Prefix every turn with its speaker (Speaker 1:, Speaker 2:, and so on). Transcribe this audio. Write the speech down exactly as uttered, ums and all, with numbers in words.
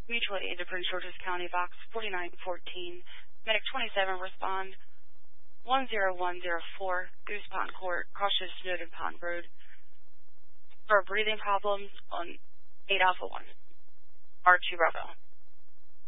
Speaker 1: Mutual aid to Prince George's County, box forty-nine fourteen. Medic twenty-seven, respond one zero one zero four, Goose Pond Court, cautious Snowden Pond Road, for breathing problems on eight Alpha one, R two Bravo.